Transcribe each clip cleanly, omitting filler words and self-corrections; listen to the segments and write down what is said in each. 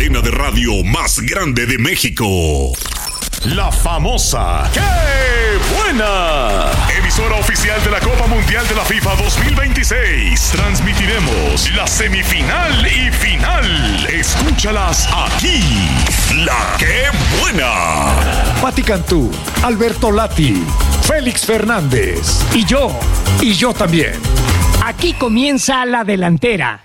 cadena de radio más grande de México. La famosa ¡Qué buena! Emisora oficial de la Copa Mundial de la FIFA 2026. Transmitiremos la semifinal y final. Escúchalas aquí. La ¡Qué buena! Pati Cantú, Alberto Lati, Félix Fernández y yo también. Aquí comienza la delantera.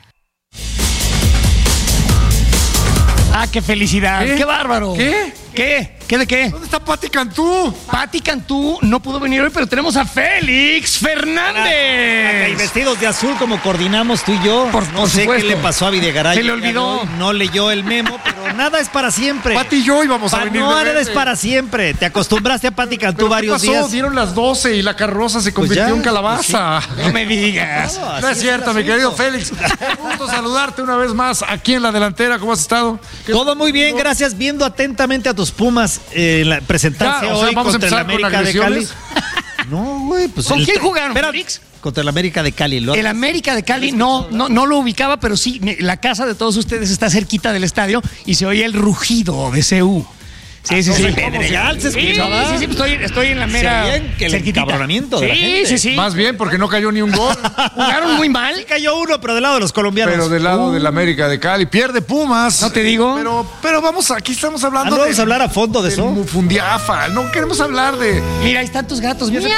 ¡Ah, qué felicidad! ¿Qué? ¡Qué bárbaro! ¿Qué? ¿Qué de qué? ¿Dónde está Pati Cantú? Pati Cantú no pudo venir hoy, pero tenemos a Félix Fernández. Y vestidos de azul como coordinamos tú y yo. No sé supuesto. qué le pasó a Videgaray. Se le olvidó. No leyó el memo, pero nada es para siempre. Pati y yo íbamos a venir. No, de nada es verde. para siempre. Te acostumbraste a Pati Cantú ¿Pero varios qué pasó? días. Dieron las 12 y la carroza se convirtió ya, en calabaza. No me digas. No es cierto, mi querido Félix. Un gusto saludarte una vez más aquí en la delantera. ¿Cómo has estado? Todo muy bien, gracias. Viendo atentamente a tus Pumas presentarse Ya, o sea, hoy vamos a contra el empezar con América de Cali. agresiones. No, güey, pues. ¿Con quién jugaron, Espera, Félix? Contra el América de Cali. El América de Cali no lo ubicaba, pero sí, la casa de todos ustedes está cerquita del estadio y se oye el rugido de CU. Sí. Pedregal se escuchaba. Sí, pues estoy en la mera Se veía que el cerquitita. encabronamiento de la gente. Sí. Más bien porque no cayó ni un gol. Jugaron muy mal. Sí cayó uno, pero del lado de los colombianos. Pero del lado del América de Cali. Pierde Pumas. No te digo. Pero vamos, aquí estamos hablando no vamos a hablar a fondo de del eso. Fundiafa. No queremos hablar de... Mira, ahí están tus gatos. Miau,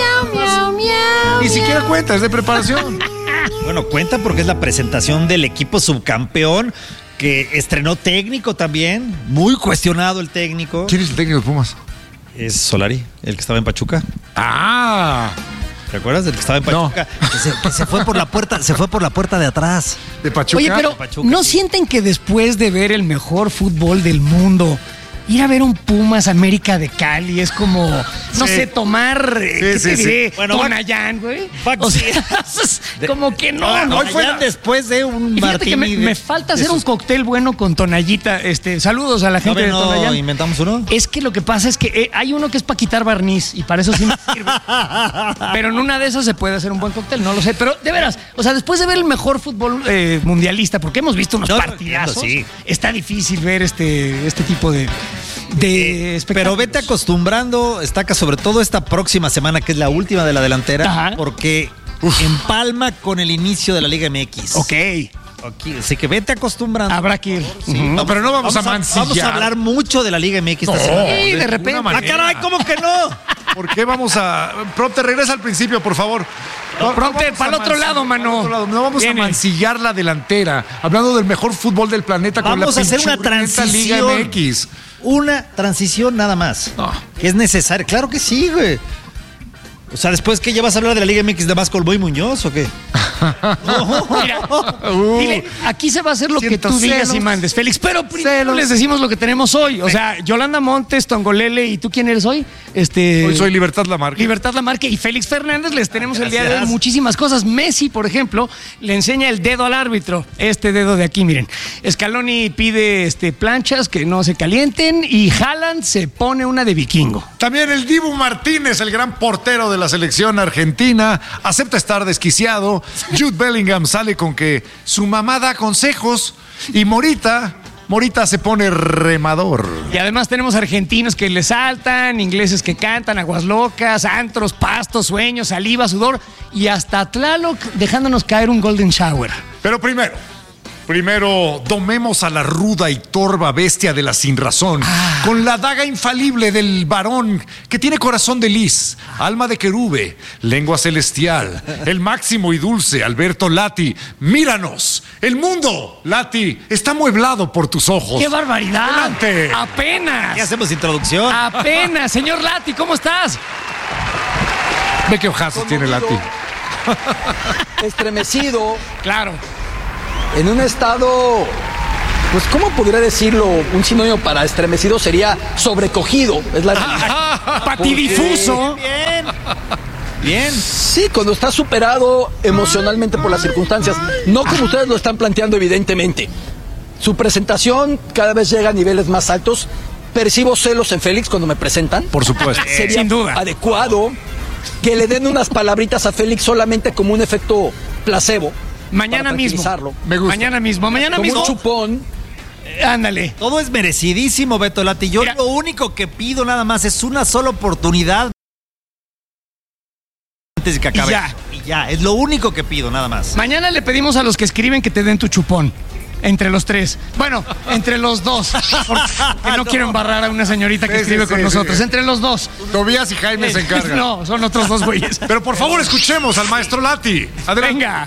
Ni siquiera cuenta, es de preparación. Bueno, cuenta porque es la presentación del equipo subcampeón que estrenó técnico también. Muy cuestionado el técnico. ¿Quién es el técnico de Pumas? Es Solari, el que estaba en Pachuca. Ah, ¿Te acuerdas del que estaba en Pachuca? Que se fue por la puerta de atrás. de Pachuca. Oye, pero Pachuca, ¿no sí. sienten que después de ver el mejor fútbol del mundo, ir a ver un Pumas América de Cali es como, no sé, tomar, ¿qué te diré? Bueno, Tonayán, güey. va- O sea, como que no. Hoy fue después de un Y fíjate que martini. me falta hacer un cóctel bueno con Tonallita. Saludos a la gente de Tonayán. inventamos uno? Es que lo que pasa es que hay uno que es para quitar barniz y para eso sí me sirve. Pero en una de esas se puede hacer un buen cóctel, no lo sé. Pero de veras, o sea, después de ver el mejor fútbol mundialista, porque hemos visto unos partidazos, sí. está difícil ver este tipo de espectáculos. Pero vete acostumbrando, Estaca, sobre todo esta próxima semana, que es la última de la delantera, Ajá. porque empalma con el inicio de la Liga MX. Ok, Así que vete acostumbrando. habrá que ir. No, pero no vamos a mancillar. Vamos a hablar mucho de la Liga MX esta semana. Sí, de repente. ninguna ¡Ah, caray! ¿Cómo que no? ¿Por qué vamos a... Prompte, regresa al principio, por favor. Prompte, Vamos para el a otro lado, mano. para el otro lado. No vamos Viene. a mancillar la delantera. Hablando del mejor fútbol del planeta con Vamos la a hacer una pinchurrienta transición. Liga MX. Una transición nada más. No. Que es necesaria. Claro que sí, güey. O sea, después que ya vas a hablar de la Liga MX de más con Boy Muñoz o qué. Mira, dile, aquí se va a hacer lo que Siento tú digas celos. y mandes, Félix, pero primero Celos. les decimos lo que tenemos hoy. O sea, Yolanda Montes, Tongolele, ¿y tú quién eres hoy? Hoy soy Libertad Lamarque. Libertad Lamarque y Félix Fernández. Les tenemos el día de hoy Gracias. muchísimas cosas. Messi, por ejemplo, le enseña el dedo al árbitro. Este dedo de aquí, miren. Scaloni pide planchas que no se calienten y Haaland se pone una de vikingo. También el Dibu Martínez, el gran portero de la selección argentina, acepta estar desquiciado. Jude Bellingham sale con que su mamá da consejos y Morita se pone remador. Y además tenemos argentinos que le saltan, ingleses que cantan, aguas locas, antros, pastos, sueños, saliva, sudor y hasta Tlaloc dejándonos caer un golden shower. Pero primero, domemos a la ruda y torva bestia de la sinrazón, con la daga infalible del varón que tiene corazón de lis, alma de querube, lengua celestial, el máximo y dulce Alberto Lati. Míranos, el mundo, Lati, está amueblado por tus ojos. ¡Qué barbaridad! Adelante. ¡Apenas! ¿Qué hacemos introducción? ¡Apenas! Señor Lati, ¿cómo estás? Ve qué ojazos tiene Lati. Estremecido, Claro. en un estado, pues ¿cómo podría decirlo? Un sinónimo para estremecido sería sobrecogido. Es la Patidifuso. Bien. Sí, cuando está superado emocionalmente por las circunstancias, no como ustedes lo están planteando evidentemente. Su presentación cada vez llega a niveles más altos. Percibo celos en Félix cuando me presentan. Por supuesto. Sería sin duda. adecuado que le den unas palabritas a Félix solamente como un efecto placebo. Mañana para mismo. tranquilizarlo. Me gusta. Mañana mismo. Como un chupón Ándale. Todo es merecidísimo, Beto Lati. Yo Mira. lo único que pido nada más es una sola oportunidad antes de que acabe. Y ya, es lo único que pido, nada más. Mañana le pedimos a los que escriben que te den tu chupón. Entre los tres. Bueno, entre los dos. Porque no quiero embarrar a una señorita que escribe con nosotros. Entre los dos. Tobías y Jaime se encargan. No, son otros dos güeyes. Pero por favor, escuchemos al maestro Lati. Adelante. Venga.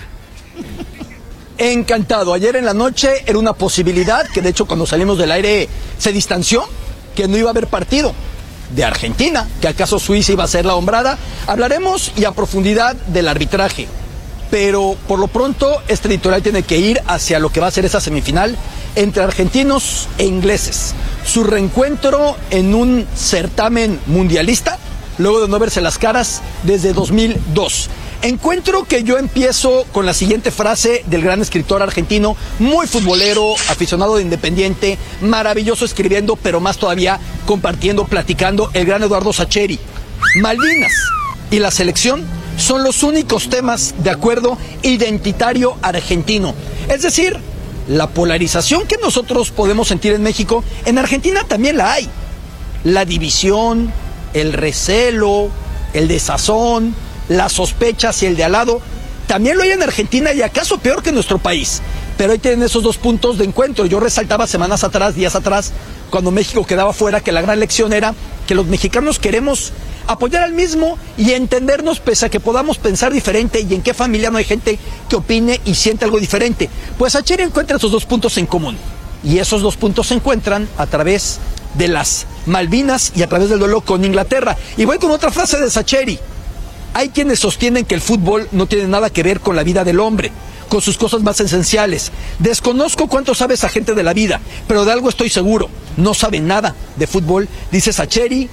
Encantado. Ayer en la noche era una posibilidad que de hecho cuando salimos del aire se distanció, que no iba a haber partido de Argentina, que acaso Suiza iba a ser la hombrada. Hablaremos y a profundidad del arbitraje. Pero por lo pronto este editorial tiene que ir hacia lo que va a ser esa semifinal entre argentinos e ingleses. Su reencuentro en un certamen mundialista, luego de no verse las caras desde 2002. Encuentro que yo empiezo con la siguiente frase del gran escritor argentino, muy futbolero, aficionado de Independiente, maravilloso escribiendo, pero más todavía compartiendo, platicando, el gran Eduardo Sacheri. Malvinas y la selección son los únicos temas de acuerdo identitario argentino. Es decir, la polarización que nosotros podemos sentir en México, en Argentina también la hay. La división, el recelo, el desazón, las sospechas y el de al lado, también lo hay en Argentina y acaso peor que en nuestro país. Pero ahí tienen esos dos puntos de encuentro. Yo resaltaba semanas atrás, días atrás, cuando México quedaba fuera, que la gran lección era que los mexicanos queremos apoyar al mismo y entendernos pese a que podamos pensar diferente y en qué familia no hay gente que opine y siente algo diferente. Pues Sacheri encuentra esos dos puntos en común y esos dos puntos se encuentran a través de las Malvinas y a través del duelo con Inglaterra. Y voy con otra frase de Sacheri. Hay quienes sostienen que el fútbol no tiene nada que ver con la vida del hombre, con sus cosas más esenciales. Desconozco cuánto sabe esa gente de la vida, pero de algo estoy seguro. No sabe nada de fútbol, dice Sacheri,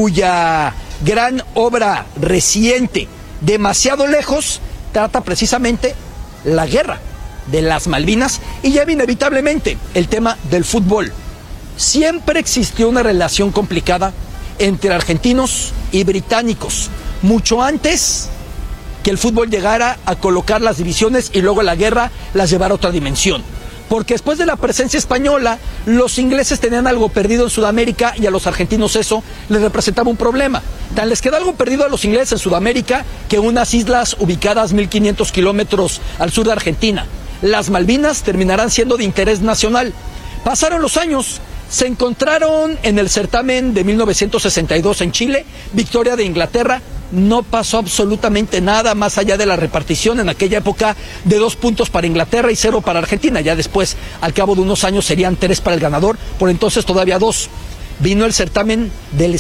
cuya gran obra reciente, demasiado lejos, trata precisamente la guerra de las Malvinas y lleva inevitablemente el tema del fútbol. Siempre existió una relación complicada entre argentinos y británicos, mucho antes que el fútbol llegara a colocar las divisiones y luego la guerra las llevara a otra dimensión. Porque después de la presencia española, los ingleses tenían algo perdido en Sudamérica y a los argentinos eso les representaba un problema. Tan les quedó algo perdido a los ingleses en Sudamérica que unas islas ubicadas 1500 kilómetros al sur de Argentina, las Malvinas, terminarán siendo de interés nacional. Pasaron los años, se encontraron en el certamen de 1962 en Chile, victoria de Inglaterra. No pasó absolutamente nada más allá de la repartición en aquella época de 2 puntos para Inglaterra y 0 para Argentina. Ya después, al cabo de unos años, serían 3 para el ganador, por entonces todavía 2. Vino el certamen del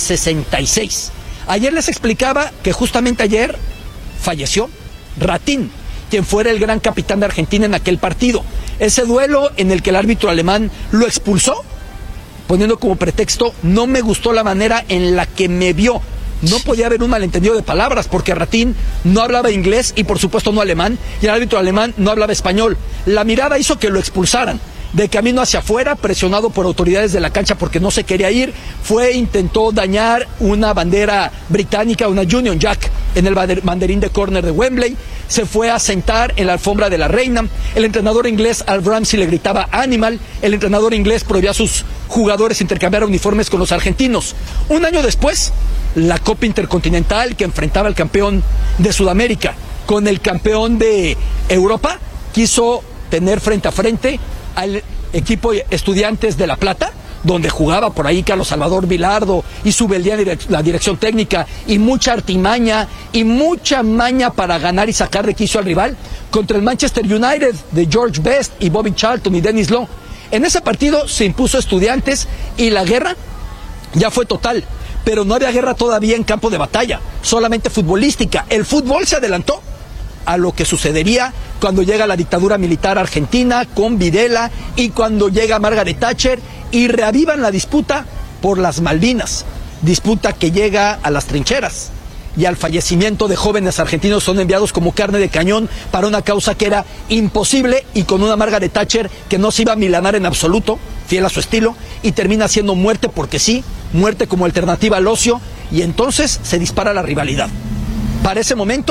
66. Ayer les explicaba que justamente ayer falleció Ratín, quien fuera el gran capitán de Argentina en aquel partido. Ese duelo en el que el árbitro alemán lo expulsó, poniendo como pretexto, no me gustó la manera en la que me vio. No podía haber un malentendido de palabras porque Ratín no hablaba inglés y por supuesto no alemán, y el árbitro alemán no hablaba español. La mirada hizo que lo expulsaran. De camino hacia afuera, presionado por autoridades de la cancha porque no se quería ir, intentó dañar una bandera británica, una Union Jack, en el banderín de córner de Wembley. Se fue a sentar en la alfombra de la reina. El entrenador inglés Al Ramsey le gritaba "Animal". El entrenador inglés prohibía a sus jugadores intercambiar uniformes con los argentinos. Un año después, la Copa Intercontinental, que enfrentaba al campeón de Sudamérica con el campeón de Europa, quiso tener frente a frente al equipo Estudiantes de La Plata, donde jugaba por ahí Carlos Salvador Vilardo y Subeldía la dirección técnica, y mucha artimaña y mucha maña para ganar y sacar de quicio al rival, contra el Manchester United de George Best y Bobby Charlton y Dennis Law. En ese partido se impuso Estudiantes y la guerra ya fue total, pero no había guerra todavía en campo de batalla, solamente futbolística. El fútbol se adelantó a lo que sucedería cuando llega la dictadura militar argentina con Videla y cuando llega Margaret Thatcher y reavivan la disputa por las Malvinas, disputa que llega a las trincheras y al fallecimiento de jóvenes argentinos. Son enviados como carne de cañón para una causa que era imposible y con una Margaret Thatcher que no se iba a milanar en absoluto, fiel a su estilo, y termina siendo muerte porque sí, muerte como alternativa al ocio, y entonces se dispara la rivalidad. Para ese momento,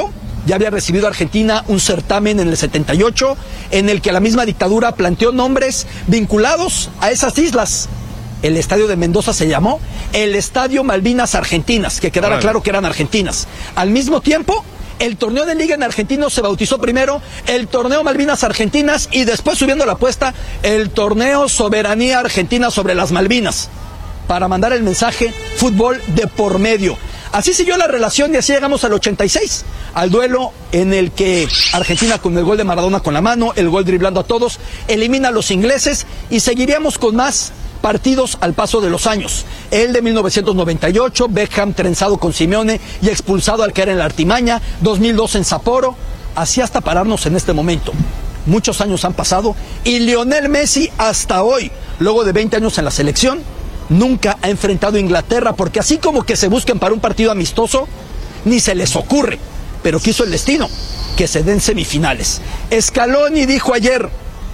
Ya había recibido Argentina un certamen en el 78 en el que la misma dictadura planteó nombres vinculados a esas islas. El estadio de Mendoza se llamó el Estadio Malvinas Argentinas, que quedara claro que eran argentinas. Al mismo tiempo, el torneo de liga en argentino se bautizó primero el Torneo Malvinas Argentinas y después, subiendo la apuesta, el Torneo Soberanía Argentina sobre las Malvinas, para mandar el mensaje fútbol de por medio. Así siguió la relación y así llegamos al 86, al duelo en el que Argentina, con el gol de Maradona con la mano, el gol driblando a todos, elimina a los ingleses, y seguiríamos con más partidos al paso de los años. El de 1998, Beckham trenzado con Simeone y expulsado al caer en la artimaña, 2002 en Sapporo, así hasta pararnos en este momento. Muchos años han pasado y Lionel Messi hasta hoy, luego de 20 años en la selección, nunca ha enfrentado a Inglaterra, porque así como que se busquen para un partido amistoso, ni se les ocurre, pero quiso el destino que se den semifinales. Scaloni dijo ayer: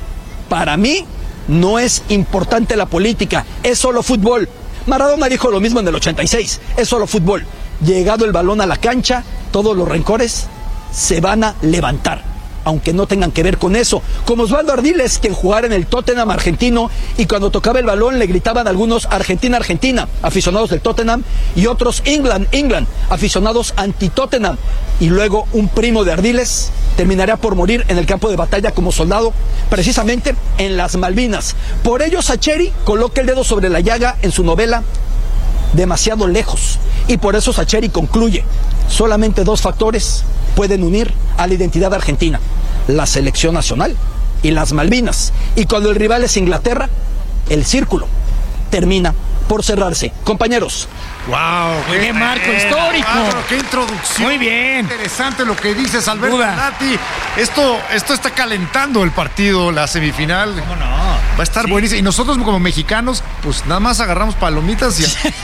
para mí no es importante la política, es solo fútbol. Maradona dijo lo mismo en el 86, es solo fútbol. Llegado el balón a la cancha, todos los rencores se van a levantar, aunque no tengan que ver con eso. Como Osvaldo Ardiles, quien jugara en el Tottenham argentino, y cuando tocaba el balón le gritaban algunos Argentina, Argentina, aficionados del Tottenham, y otros England, England, aficionados anti-Tottenham. Y luego un primo de Ardiles terminaría por morir en el campo de batalla como soldado, precisamente en las Malvinas. Por ello, Sacheri coloca el dedo sobre la llaga en su novela Demasiado Lejos, y por eso Sacheri concluye: solamente dos factores pueden unir a la identidad argentina: la selección nacional y las Malvinas. Y cuando el rival es Inglaterra, el círculo termina por cerrarse. Compañeros. ¡Wow! ¡Qué marco histórico! ¡Qué introducción! Muy bien. Interesante lo que dices, Alberto Lati. Esto está calentando el partido, la semifinal. ¿Cómo no? Va a estar buenísimo. Y nosotros, como mexicanos, pues nada más agarramos palomitas y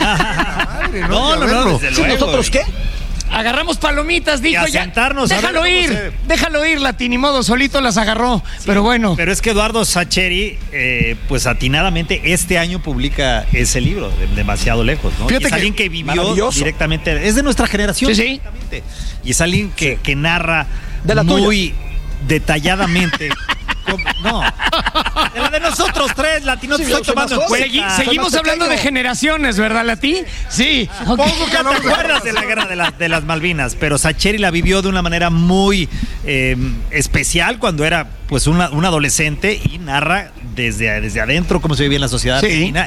madre, ¿no? No, desde ¿Sí, luego. nosotros qué? Agarramos palomitas, dijo Y a ya. sentarnos, a Déjalo ver cómo ir, déjalo ir, Lati, ni modo, solito las agarró. Pero bueno. Pero es que Eduardo Sacheri, pues atinadamente, este año publica ese libro, Demasiado Lejos, ¿no? Fíjate y es que alguien que vivió maravilloso. directamente, es de nuestra generación. Sí, sí. Directamente. Y es alguien que narra De la muy detalladamente. No, de la de nosotros tres, Lati, no te Sí, estoy yo soy tomando en más joven. cuenta. Seguimos más hablando de pequeño. generaciones, ¿verdad, Lati? Sí. Ok. Supongo que ¿No te acuerdas de la guerra de las Malvinas? Pero Sacheri la vivió de una manera muy especial cuando era pues un adolescente, y narra desde adentro cómo se vivía en la sociedad argentina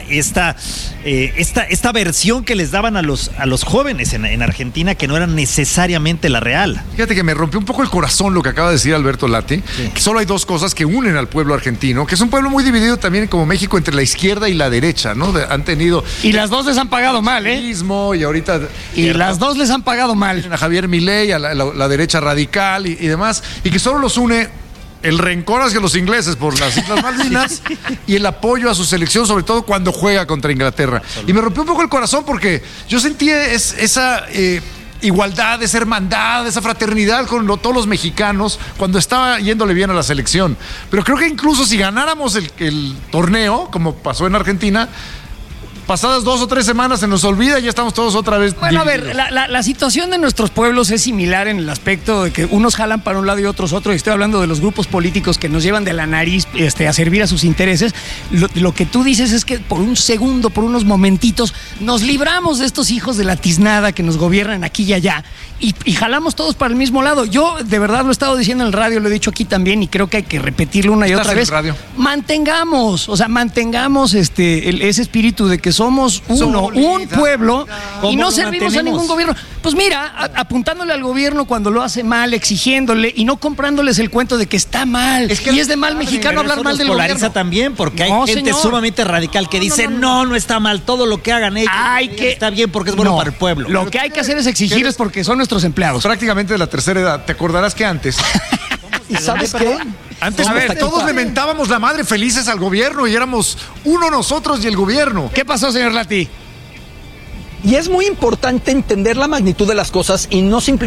esta versión que les daban a los jóvenes en Argentina, que no era necesariamente la real. Fíjate que me rompió un poco el corazón lo que acaba de decir Alberto Lati, que solo hay dos cosas que unen al pueblo argentino, que es un pueblo muy dividido también, como México, entre la izquierda y la derecha, ¿no? Han tenido... Y las dos les han pagado mal, ¿eh? Y ahorita... Y las dos les han pagado mal. a Javier Milei, a la derecha radical y demás, y que solo los une el rencor hacia los ingleses por las Islas Malvinas y el apoyo a su selección, sobre todo cuando juega contra Inglaterra. Y me rompió un poco el corazón porque yo sentí esa igualdad, esa hermandad, esa fraternidad con todos los mexicanos cuando estaba yéndole bien a la selección. Pero creo que incluso si ganáramos el torneo, como pasó en Argentina, pasadas 2 o 3 semanas se nos olvida y ya estamos todos otra vez Bueno, a divididos. ver, la situación de nuestros pueblos es similar en el aspecto de que unos jalan para un lado y otros otro, y estoy hablando de los grupos políticos que nos llevan de la nariz a servir a sus intereses. Lo que tú dices es que por un segundo, por unos momentitos, nos libramos de estos hijos de la tiznada que nos gobiernan aquí y allá, y jalamos todos para el mismo lado. Yo de verdad lo he estado diciendo en el radio, lo he dicho aquí también, y creo que hay que repetirlo una y ¿Estás otra en vez. el radio? Mantengamos ese espíritu de que somos un pueblo, y no ¿Cómo lo servimos a ningún mantenemos? gobierno. Pues mira, apuntándole al gobierno cuando lo hace mal, exigiéndole y no comprándoles el cuento de que está mal. Y es de mal mexicano hablar mal del polariza gobierno. también, porque No, hay gente señor. sumamente radical que dice no está mal, todo lo que hagan ellos está bien porque es bueno No, para el pueblo. Lo que hay que hacer es exigirles porque son nuestros empleados. Prácticamente de la tercera edad. ¿Te acordarás que antes? ¿Y sabes qué? Antes A ver, todos le mentábamos la madre felices al gobierno y éramos uno nosotros y el gobierno. ¿Qué pasó, señor Lati? Y es muy importante entender la magnitud de las cosas y no simplificar.